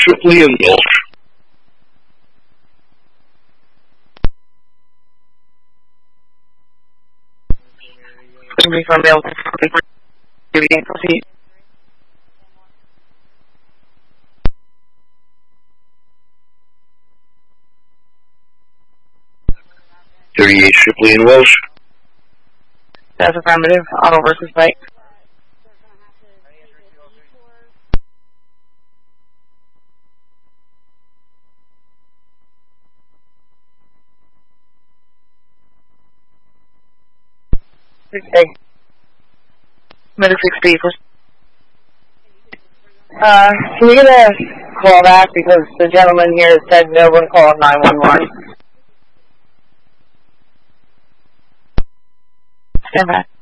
Shipley and Welsh. From Bill. Proceed. 38 Shipley and Welsh. That's affirmative. Auto versus bike. Minute 6B. Can you get a call back because the gentleman here said no one called 911. Stand by.